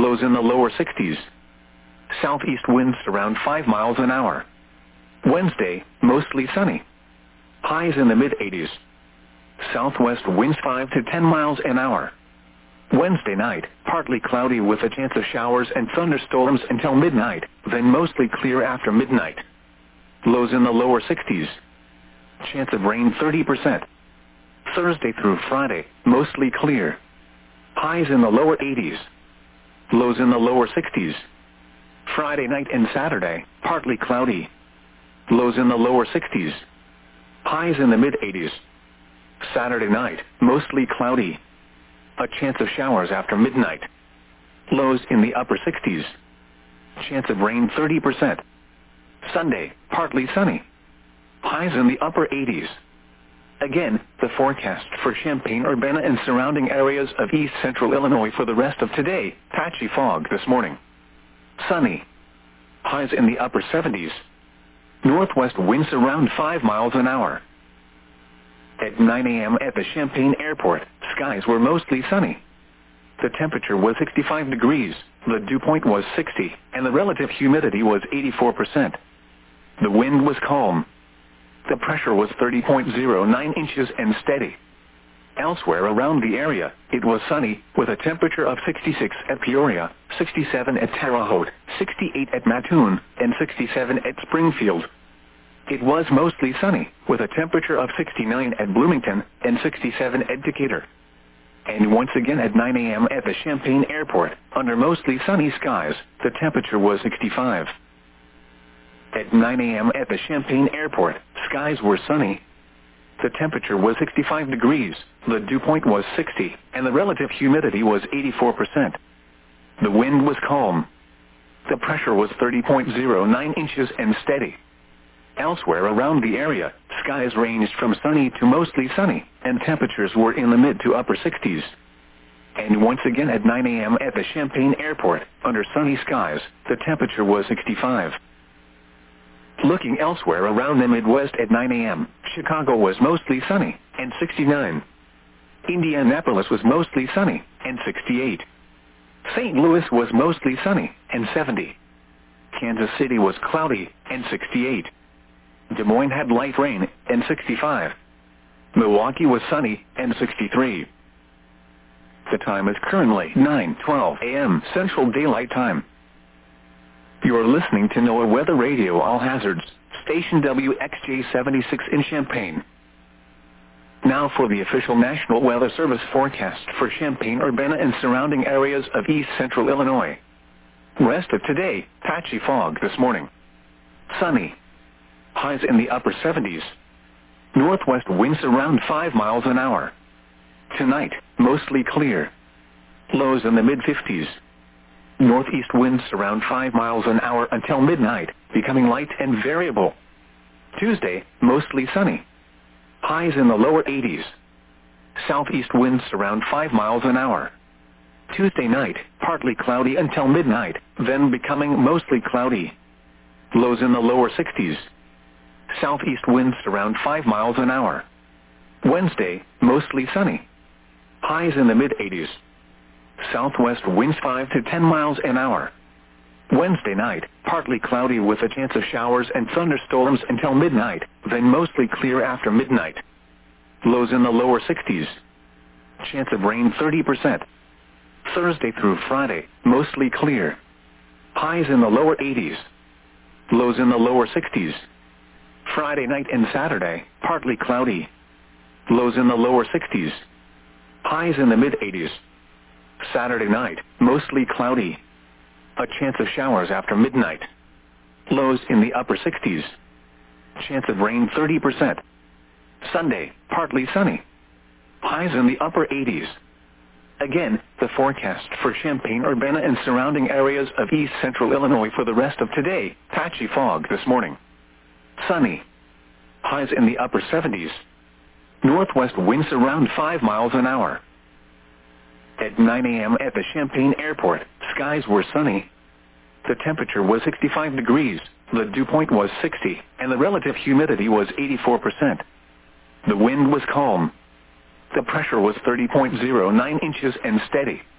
Lows in the lower 60s. Southeast winds around 5 miles an hour. Wednesday, mostly sunny. Highs in the mid-80s. Southwest winds 5 to 10 miles an hour. Wednesday night, partly cloudy with a chance of showers and thunderstorms until midnight, then mostly clear after midnight. Lows in the lower 60s. Chance of rain 30%. Thursday through Friday, mostly clear. Highs in the lower 80s. Lows in the lower 60s. Friday night and Saturday, partly cloudy. Lows in the lower 60s. Highs in the mid-80s. Saturday night, mostly cloudy. A chance of showers after midnight. Lows in the upper 60s. Chance of rain 30%. Sunday, partly sunny. Highs in the upper 80s. Again, the forecast for Champaign-Urbana and surrounding areas of east central Illinois for the rest of today. Patchy fog this morning. Sunny. Highs in the upper 70s. Northwest winds around 5 miles an hour. At 9 a.m. at the Champaign Airport, skies were mostly sunny. The temperature was 65 degrees, the dew point was 60, and the relative humidity was 84%. The wind was calm. The pressure was 30.09 inches and steady. Elsewhere around the area, it was sunny, with a temperature of 66 at Peoria, 67 at Terre Haute, 68 at Mattoon, and 67 at Springfield. It was mostly sunny, with a temperature of 69 at Bloomington, and 67 at Decatur. And once again at 9 a.m. at the Champaign Airport, under mostly sunny skies, the temperature was 65. At 9 a.m. at the Champaign Airport, skies were sunny. The temperature was 65 degrees, the dew point was 60, and the relative humidity was 84%. The wind was calm. The pressure was 30.09 inches and steady. Elsewhere around the area, skies ranged from sunny to mostly sunny, and temperatures were in the mid to upper 60s. And once again at 9 a.m. at the Champaign Airport, under sunny skies, the temperature was 65. Looking elsewhere around the Midwest at 9 a.m., Chicago was mostly sunny, and 69. Indianapolis was mostly sunny, and 68. St. Louis was mostly sunny, and 70. Kansas City was cloudy, and 68. Des Moines had light rain, and 65. Milwaukee was sunny, and 63. The time is currently 9:12 a.m. Central Daylight Time. You are listening to NOAA Weather Radio All Hazards, station WXJ-76 in Champaign. Now for the official National Weather Service forecast for Champaign-Urbana and surrounding areas of east central Illinois. Rest of today, patchy fog this morning. Sunny. Highs in the upper 70s. Northwest winds around 5 miles an hour. Tonight, mostly clear. Lows in the mid-50s. Northeast winds around 5 miles an hour until midnight, becoming light and variable. Tuesday, mostly sunny. Highs in the lower 80s. Southeast winds around 5 miles an hour. Tuesday night, partly cloudy until midnight, then becoming mostly cloudy. Lows in the lower 60s. Southeast winds around 5 miles an hour. Wednesday, mostly sunny. Highs in the mid-80s. Southwest winds 5 to 10 miles an hour. Wednesday night, partly cloudy with a chance of showers and thunderstorms until midnight, then mostly clear after midnight. Lows in the lower 60s. Chance of rain 30%. Thursday through Friday, mostly clear. Highs in the lower 80s. Lows in the lower 60s. Friday night and Saturday, partly cloudy. Lows in the lower 60s. Highs in the mid-80s. Saturday night, mostly cloudy. A chance of showers after midnight. Lows in the upper 60s. Chance of rain 30%. Sunday, partly sunny. Highs in the upper 80s. Again, the forecast for Champaign-Urbana and surrounding areas of east central Illinois for the rest of today, patchy fog this morning. Sunny. Highs in the upper 70s. Northwest winds around 5 miles an hour. At 9 a.m. at the Champaign Airport, skies were sunny. The temperature was 65 degrees, the dew point was 60, and the relative humidity was 84%. The wind was calm. The pressure was 30.09 inches and steady.